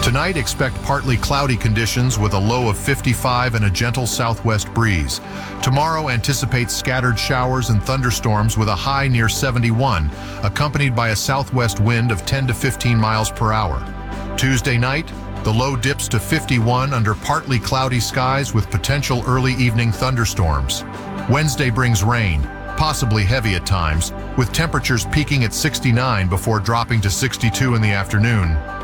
Tonight, expect partly cloudy conditions with a low of 55 and a gentle southwest breeze. Tomorrow, anticipate scattered showers and thunderstorms with a high near 71, accompanied by a southwest wind of 10 to 15 miles per hour. Tuesday night, the low dips to 51 under partly cloudy skies with potential early evening thunderstorms. Wednesday brings rain, possibly heavy at times, with temperatures peaking at 69 before dropping to 62 in the afternoon.